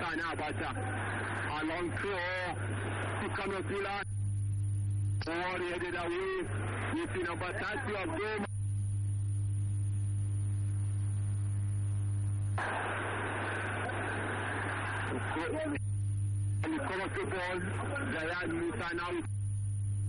Sani Abacha. A long throw to Kamapila. Or headed away with number 30 of Doma. And he covers the ball. Zayan Musa now